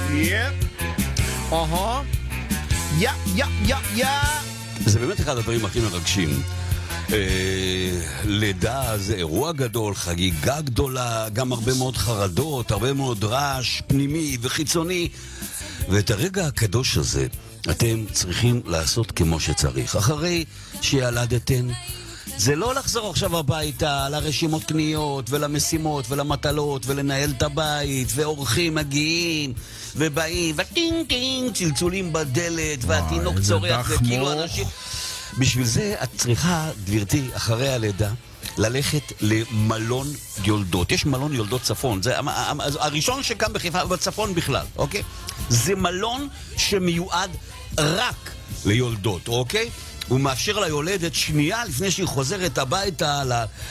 זה באמת אחד הדברים הכי מרגשים. לידה זה אירוע גדול, חגיגה גדולה, גם הרבה מאוד חרדות, הרבה מאוד רעש פנימי וחיצוני, ואת הרגע הקדוש הזה אתם צריכים לעשות כמו שצריך. אחרי שילדתן, זה לא לחזור עכשיו הביתה לרשימות קניות ולמשימות ולמטלות ולנהל את הבית, ואורחים מגיעים ובאים וטינג טינג צלצולים בדלת והתינוק צורח וכאילו אנשים. בשביל זה את צריכה, גברתי, אחרי הלידה ללכת למלון יולדות. יש מלון יולדות צפון, זה הראשון שקם בחיפה בצפון בכלל, אוקיי? זה מלון שמיועד רק ליולדות, אוקיי? הוא מאפשר ליולדת שנייה לפני שהיא חוזרת הביתה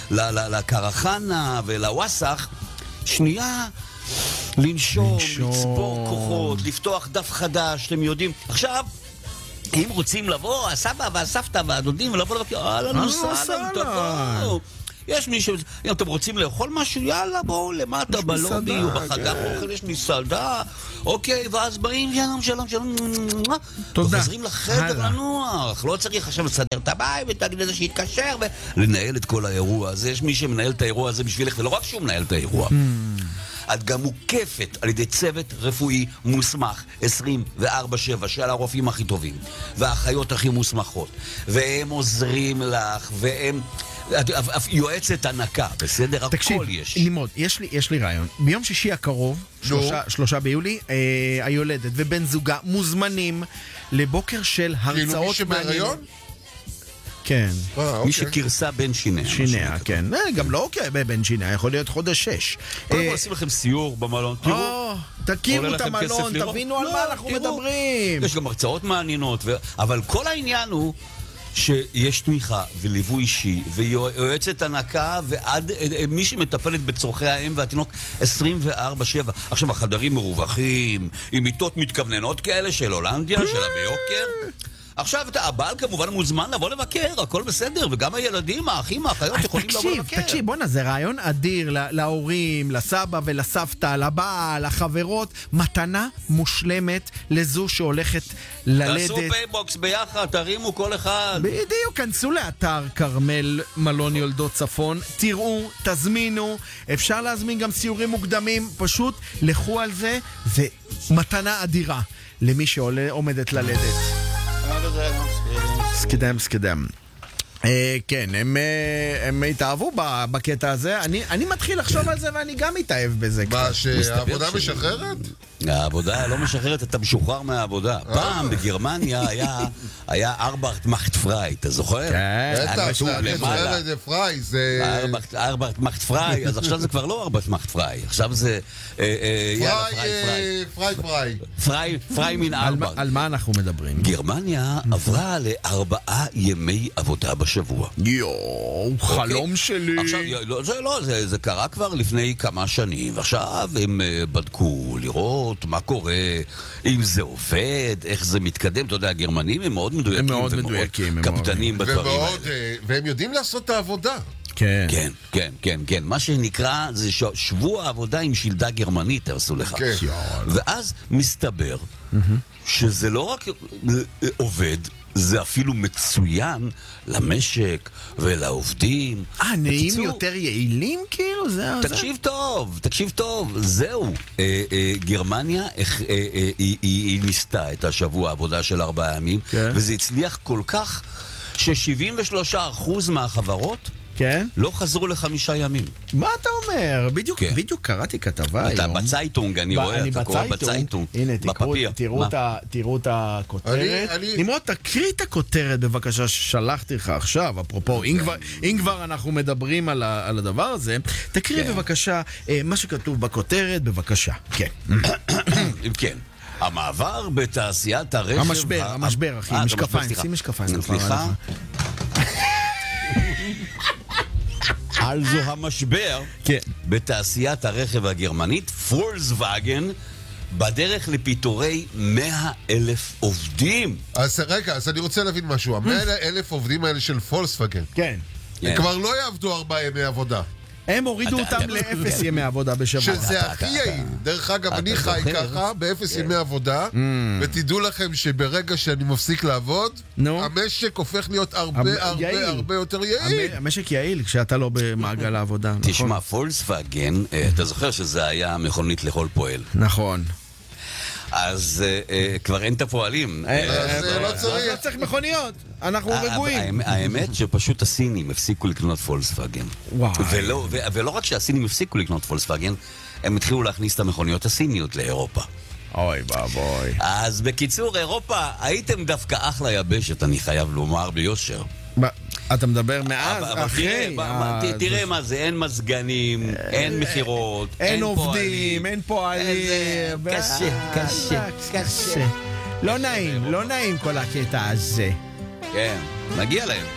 לקרחנה ולווסח, שנייה לנשום, לצבור כוחות, לפתוח דף חדש, אתם יודעים. עכשיו, אם רוצים לבוא, הסבא והסבתא והדודים, ולבוא לבקר, אהלן וסהלן, תבואו. יש מישהו, אם אתם רוצים לאכול משהו, יאללה, בואו למטה בלובי, או בחדר אוכל, יש מסעדה, אוקיי, ואז באים, שלום, שלום, תודה. וחוזרים לחדר לנוח. לא צריך עכשיו לסדר את הבית, ותגיד לזה שיתקשר, ולנהל את כל האירוע הזה. יש מי שמנהל את האירוע הזה בשבילך, ולא רק שהוא מנהל את האירוע. את גם מוקפת על ידי צוות רפואי מוסמך 24/7 של הרופאים הכי טובים והאחיות הכי מוסמכות, והם עוזרים לך, והם יועצת ענקה, בסדר? תקשיב, הכל יש. לימוד, יש לי רעיון. ביום שישי הקרוב, 3 ביולי, היולדת ובן זוגה מוזמנים לבוקר של הרצאות מעניינות. כן. מי שכרסה בין שיניה. שיניה, כן. גם לא בין שיניה, יכול להיות חודש 6. קודם כל עושים לכם סיור במלון, תראו. תכירו את המלון, תבינו על מה אנחנו מדברים. יש גם הרצאות מעניינות, אבל כל העניין הוא שיש תמיכה וליווי אישי ויועצת הנקה ועד מי שמטפלת בצורכי האם והתינוק 24/7. עכשיו החדרים מרווחים עם מיטות מתכווננות כאלה של הולנדיה, של הביוקר. עכשיו הבעל כמובן מוזמן לבוא לבקר, הכל בסדר, וגם הילדים, האחים, האחיות יכולים לבוא לבקר. תקשיב, בוא'נה, זה רעיון אדיר להורים, לסבא ולסבתא, לבעל, לחברות, מתנה מושלמת לזו שהולכת ללדת. תעשו פייבוקס ביחד, תרימו כל אחד. בדיוק, כנסו לאתר קרמל מלון יולדות צפון, תראו, תזמינו, אפשר להזמין גם סיורים מוקדמים, פשוט לכו על זה, זה מתנה אדירה למי שעומדת ללדת. סקדם. כן, הם התאהבו בקטע הזה. אני מתחיל לחשוב על זה ואני גם מתאהב בזה. מה, שהעבודה משחררת? העבודה לא משחררת, אתה משוחרר מהעבודה. פעם בגרמניה היה ארבעט מחט פריי, אתה זוכר? בטח, זה פריי, זה... ארבעט מחט פריי, אז עכשיו זה כבר לא ארבעט מחט פריי, עכשיו זה... פריי מן ארבעט. על מה אנחנו מדברים? גרמניה עברה ל4 ימי עבודה בשבוע. חלום שלי. עכשיו, זה קרה כבר לפני כמה שנים, ועכשיו הם בדקו לראות מה קורה, אם זה עובד, איך זה מתקדם. אתה יודע, הגרמנים הם מאוד מדויקים, הם מאוד מדויקים, קפדנים בדברים האלה. והם יודעים לעשות את העבודה. כן. מה שנקרא זה שבוע העבודה עם שלדה גרמנית, תעשו לך. ואז מסתבר שזה לא רק עובד, זה אפילו מצוין למשק ולעובדים. נעים יותר יעילים כאילו? תקשיב טוב, זהו. גרמניה היא ניסתה את השבוע העבודה של 4 ימים, וזה הצליח כל כך ש73% מהחברות לא חזרו ל5 ימים. מה אתה אומר? בדיוק קראתי כתבה היום. אתה בצייטונג, אני רואה, אתה קורא בצייטונג. הנה, תראו את הכותרת. נמרוד, תקריא את הכותרת בבקשה ששלחתי לך עכשיו, אפרופו, אם כבר אנחנו מדברים על הדבר הזה, תקריא בבקשה מה שכתוב בכותרת, בבקשה. כן. המעבר בתעשיית הרכב... המשבר, אחי, משקפיים, שים משקפיים. סליחה. also המשבר בתעשיית הרכב הגרמנית, פולקסווגן, בדרך לפיטורי 100,000 עובדים. אז אני רוצה להבין משהו. 100,000 עובדים האלה של פולקסווגן, כן. הם כבר לא יעבדו 4 ימי עבודה. הם הורידו אותם לאפס ימי עבודה בשבוע. שזה הכי יעיל. דרך אגב, אני חי ככה, באפס ימי עבודה, ותדעו לכם שברגע שאני מפסיק לעבוד, המשק הופך להיות הרבה יותר יעיל. המשק יעיל כשאתה לא במעגל העבודה. תשמע, פולקסווגן, אתה זוכר שזה היה מכונית לכל פועל. נכון. אז כבר אין את הפועלים. אז לא צריך. לא צריך מכוניות, אנחנו רגועים. האמת שפשוט הסינים הפסיקו לקנות פולקסווגן. ולא רק שהסינים הפסיקו לקנות פולקסווגן, הם התחילו להכניס את המכוניות הסיניות לאירופה. אוי באבוי. אז בקיצור, אירופה, הייתם דווקא אחלה יבשת, אני חייב לומר ביושר. אתה מדבר מאז, אחרי. תראה מה זה, אין מזגנים, אין מחירות, אין עובדים, אין פועלים. קשה. לא נעים כל הקטע הזה. כן, מגיע להם.